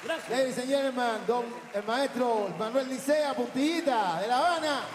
Gracias. Ladies and gentlemen, el maestro Manuel Licea, Puntillita, de La Habana.